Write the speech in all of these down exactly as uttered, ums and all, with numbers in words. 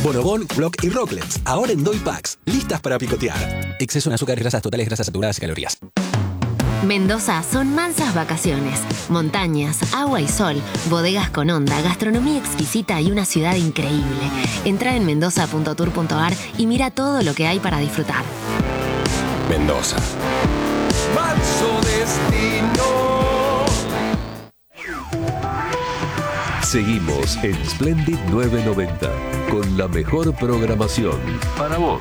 Bonobón, Block y Rocklets, ahora en Doy Packs, listas para picotear. Exceso en azúcar, grasas totales, grasas saturadas y calorías. Mendoza son mansas vacaciones, montañas, agua y sol, bodegas con onda, gastronomía exquisita y una ciudad increíble. Entra en mendoza punto tour punto ar y mira todo lo que hay para disfrutar. Mendoza. Manso destino. Seguimos en Splendid novecientos noventa con la mejor programación para vos.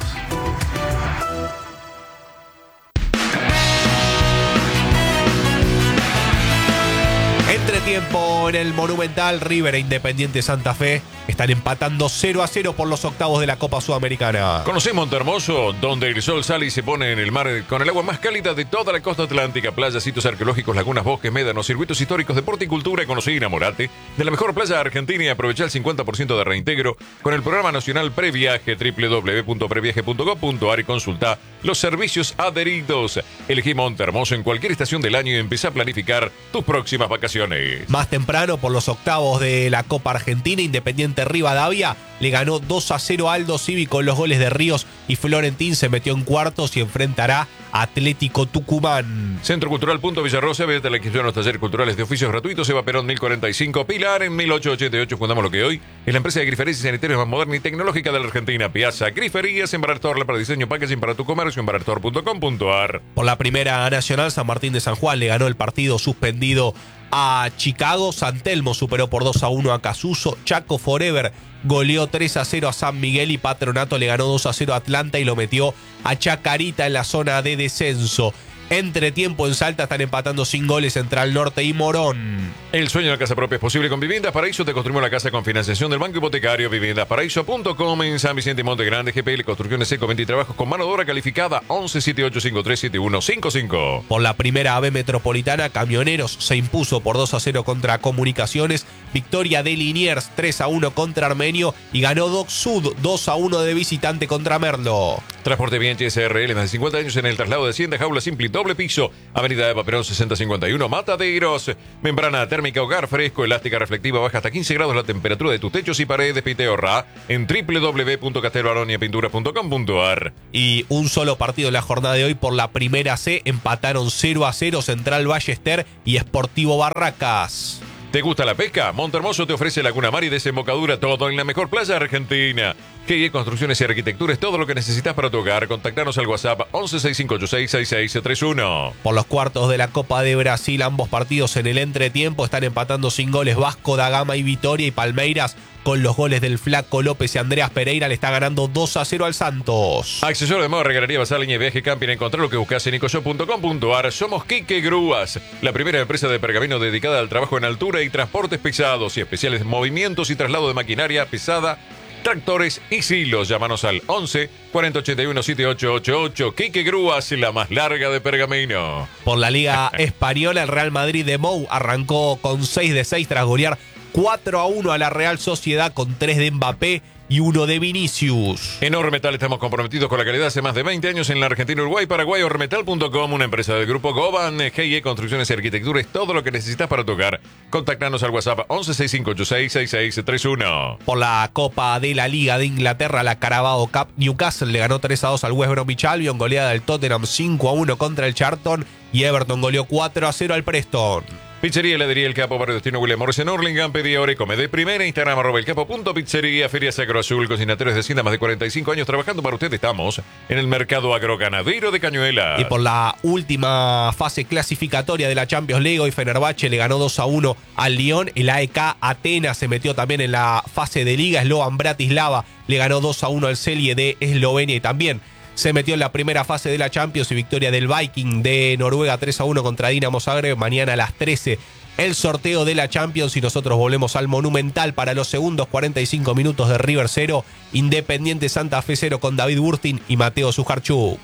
Entretiempo en el Monumental. River e Independiente Santa Fe están empatando cero a cero por los octavos de la Copa Sudamericana. ¿Conocés Montehermoso? Donde el sol sale y se pone en el mar con el agua más cálida de toda la costa atlántica. Playas, sitios arqueológicos, lagunas, bosques, médanos, circuitos históricos, deporte y cultura. Conocí y enamorate de la mejor playa argentina y aprovechá el cincuenta por ciento de reintegro con el programa nacional Previaje, doble u doble u doble u punto previaje punto gov punto ar, y consulta los servicios adheridos. Elegí Montehermoso en cualquier estación del año y empezá a planificar tus próximas vacaciones. Más temprano, por los octavos de la Copa Argentina, Independiente Rivadavia le ganó dos a cero a Aldo Civi con los goles de Ríos, y Florentín se metió en cuartos y enfrentará a Atlético Tucumán. Centro Cultural Punto Villarrosa, vete a la inscripción a los talleres culturales de oficios gratuitos. Eva Perón mil cuarenta y cinco, Pilar en mil ochocientos ochenta y ocho. Fundamos lo que hoy es la empresa de griferías y sanitarios más moderna y tecnológica de la Argentina. Piazza Griferías, Embarar Torre para diseño, packaging para tu comercio, embarar tor punto com punto ar. Por la Primera Nacional, San Martín de San Juan le ganó el partido suspendido a Chicago. San Telmo superó por dos a uno a Casuso. Chaco Forever goleó tres a cero a San Miguel, y Patronato le ganó dos a cero a Atlanta y lo metió a Chacarita en la zona de descenso. Entretiempo en Salta están empatando sin goles Central Norte y Morón. El sueño de la casa propia es posible con Viviendas Paraíso. Te construimos la casa con financiación del Banco Hipotecario. Viviendas Paraíso punto com en San Vicente y Monte Grande. G P L Construcciones Seco, venta y trabajos con mano de obra calificada. once setenta y ocho cincuenta y tres setenta y uno cincuenta y cinco. Por la Primera A B Metropolitana, Camioneros se impuso por dos a cero contra Comunicaciones. Victoria de Liniers tres a uno contra Armenio, y ganó Doc Sud dos a uno de visitante contra Merlo. Transporte Bianchi S R L, más de cincuenta años en el traslado de Hacienda, jaula simple y doble piso. Avenida Eva Perón sesenta cincuenta y uno, Mataderos. Membrana térmica, hogar fresco, elástica, reflectiva, baja hasta quince grados la temperatura de tus techos y paredes. Piteorra en doble u doble u doble u punto castelbaronia pintura punto com punto ar. Y un solo partido en la jornada de hoy por la Primera C. Empataron cero a cero Central Ballester y Sportivo Barracas. ¿Te gusta la pesca? Montehermoso te ofrece Laguna Mar y desembocadura, todo en la mejor playa argentina. G I E Construcciones y Arquitectura es todo lo que necesitas para tu hogar. Contactanos al WhatsApp once sesenta y cinco ochenta y seis sesenta y seis treinta y uno. Por los cuartos de la Copa de Brasil, ambos partidos en el entretiempo están empatando sin goles Vasco da Gama y Vitória, y Palmeiras, con los goles del Flaco López y Andreas Pereira, le está ganando dos a cero al Santos. Accesorio de moda, regalería, bazar, línea de viaje, camping. Encontrá lo que buscas en ecoshop punto com punto ar. Somos Quique Grúas, la primera empresa de pergamino dedicada al trabajo en altura y transportes pesados y especiales movimientos y traslado de maquinaria pesada, tractores y silos. Llámanos al once cuarenta ochenta y uno setenta y ocho ochenta y ocho. Quique Grúas, la más larga de pergamino. Por la Liga Española, el Real Madrid de Mou arrancó con seis de seis tras golear cuatro a uno a la Real Sociedad con tres de Mbappé y uno de Vinicius. En Ormetal estamos comprometidos con la calidad hace más de veinte años en la Argentina, Uruguay, Paraguay. Ormetal punto com, una empresa del grupo Goban. G I E Construcciones y Arquitectura es todo lo que necesitas para tocar. Contactanos al WhatsApp once sesenta y cinco ochenta y seis sesenta y seis treinta y uno. Por la Copa de la Liga de Inglaterra, la Carabao Cup, Newcastle le ganó tres a dos al West Bromwich Albion, goleada del Tottenham cinco a uno contra el Charlton, y Everton goleó cuatro a cero al Preston. Pizzería Heladería El Capo, barrio destino William Morris en Hurlingham. Pedí ahora y come de primera. Instagram arroba el capo punto pizzería. Feria Sacro Azul, cocinatores de Hacienda, más de cuarenta y cinco años trabajando para usted. Estamos en el mercado agroganadero de Cañuelas. Y por la última fase clasificatoria de la Champions League, hoy Fenerbahce le ganó dos a uno al Lyon. El A E K Atenas se metió también en la fase de Liga. Slovan Bratislava le ganó dos a uno al Celje de Eslovenia, y también se metió en la primera fase de la Champions y victoria del Viking de Noruega tres a uno contra Dinamo Zagreb. Mañana a las trece el sorteo de la Champions, y nosotros volvemos al Monumental para los segundos cuarenta y cinco minutos de River cero, Independiente Santa Fe cero, con David Burstin y Mateo Sujarchuk.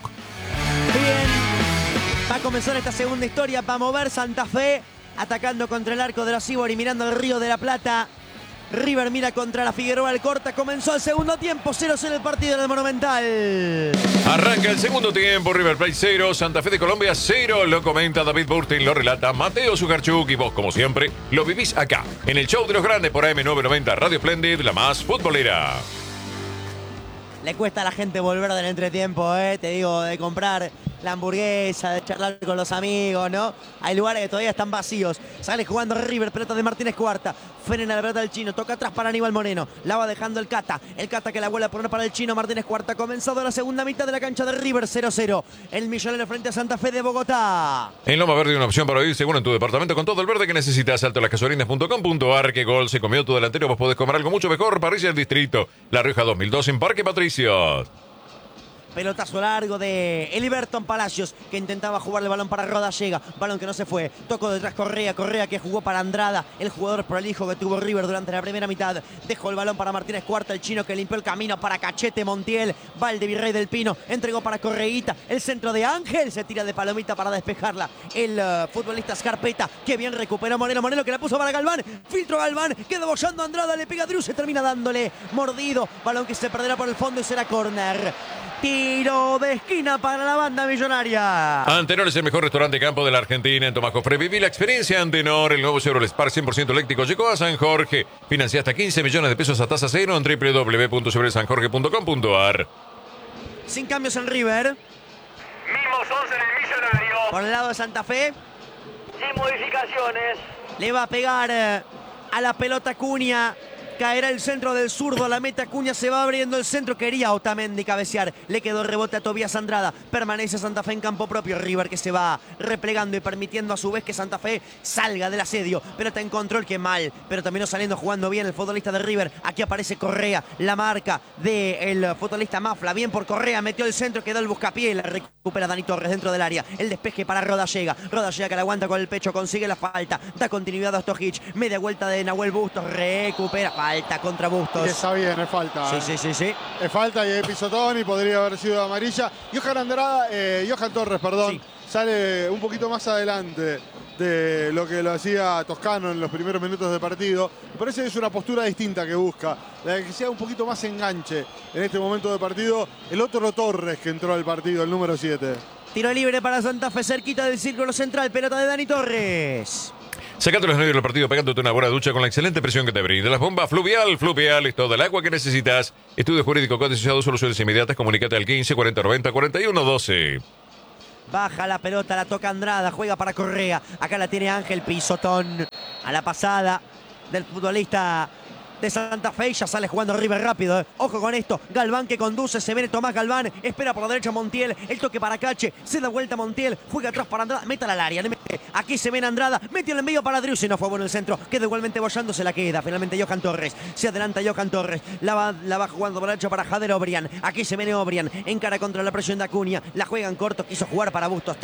Bien, va a comenzar esta segunda historia, va a mover Santa Fe, atacando contra el arco de la Sibori, mirando el Río de la Plata. River mira contra la Figueroa Alcorta. Comenzó el segundo tiempo, cero cero el partido en el Monumental. Arranca el segundo tiempo, River Plate cero, Santa Fe de Colombia cero. Lo comenta David Burtin, lo relata Mateo Sujarchuk, y vos, como siempre, lo vivís acá, en el show de los grandes por A M novecientos noventa Radio Splendid, la más futbolera. Le cuesta a la gente volver del entretiempo, ¿eh? Te digo, de comprar la hamburguesa, de charlar con los amigos, ¿no? Hay lugares que todavía están vacíos. Sale jugando River, pelota de Martínez Cuarta. Frena la pelota del chino, toca atrás para Aníbal Moreno. La va dejando el Cata. El Cata que la vuelve a poner para el chino Martínez Cuarta. Comenzado la segunda mitad de la cancha de River, cero cero. El Millonario frente a Santa Fe de Bogotá. En Loma Verde, una opción para vivir seguro en tu departamento con todo el verde que necesitas. Salto a las gasolinas punto com punto ar. Qué gol se comió tu delantero. Vos podés comer algo mucho mejor. Parrilla del Distrito. La Rioja dos mil dos en Parque Patricios. Pelotazo largo de Eliberton Palacios, que intentaba jugar el balón para Rodallega. Balón que no se fue. Tocó detrás Correa. Correa que jugó para Andrada, el jugador prolijo que tuvo River durante la primera mitad. Dejó el balón para Martínez Cuarta, el chino que limpió el camino para Cachete Montiel. Va el de Virrey del Pino. Entregó para Correíta. El centro de Ángel. Se tira de palomita para despejarla. El uh, futbolista Scarpeta, que bien recuperó Moreno. Moreno que la puso para Galván. Filtro Galván. Queda bollando Andrada. Le pega a Drew. Se termina dándole mordido. Balón que se perderá por el fondo y será córner. Tiro de esquina para la banda millonaria. Antenor es el mejor restaurante campo de la Argentina. En Tomás Jofre viví la experiencia Antenor. El nuevo Chevrolet Spark cien por ciento eléctrico llegó a San Jorge. Financia hasta quince millones de pesos a tasa cero en doble u doble u doble u punto chevrolet san jorge punto com punto ar. Sin cambios en River. Mismos once en el Millonario. Por el lado de Santa Fe. Sin modificaciones. Le va a pegar eh, a la pelota Cunha. Caerá el centro del zurdo a la meta. Cunha se va abriendo el centro. Quería Otamendi cabecear. Le quedó rebote a Tobías Andrada. Permanece Santa Fe en campo propio. River que se va replegando y permitiendo a su vez que Santa Fe salga del asedio. Pelota en control, que mal. Pero terminó saliendo jugando bien el futbolista de River. Aquí aparece Correa. La marca del futbolista Mafla. Bien por Correa. Metió el centro. Quedó el buscapié. La recupera Dani Torres dentro del área. El despeje para Rodallega. Rodallega que la aguanta con el pecho. Consigue la falta. Da continuidad a Stojic. Media vuelta de Nahuel Bustos. Recupera. Falta contra Bustos. Y está bien, es falta. Sí, ¿eh? sí, sí, sí. Es falta y es pisotón y podría haber sido amarilla. Johan Andrada, eh, Johan Torres, perdón, Sí. sale un poquito más adelante de lo que lo hacía Toscano en los primeros minutos de partido. Me parece que es una postura distinta que busca, la de que sea un poquito más enganche en este momento de partido. El otro Torres que entró al partido, el número siete. Tiro libre para Santa Fe, cerquita del círculo central. Pelota de Dani Torres. Sacate los nervios del partido pegándote una buena ducha con la excelente presión que te brinda. Las bombas Fluvial. Fluvial es todo el agua que necesitas. Estudio jurídico cotizado, soluciones inmediatas. Comunícate al quince cuarenta noventa cuarenta y uno doce. Baja la pelota, la toca Andrada, juega para Correa. Acá la tiene Ángel, pisotón a la pasada del futbolista de Santa Fe. Ya sale jugando River rápido. eh. Ojo con esto. Galván que conduce. Se viene Tomás Galván. Espera por la derecha Montiel. El toque para Cache. Se da vuelta Montiel. Juega atrás para Andrada. Métala al área. Le mete. Aquí se viene Andrada. Metió el envío para Drew. Si no fue bueno el centro. Queda igualmente bollando. Se la queda. Finalmente Johan Torres. Se adelanta Johan Torres. La va, la va jugando por la derecha para Jader Obrian. Aquí se viene Obrian. Encara contra la presión de Acuña. La juega en corto. Quiso jugar para Bustos.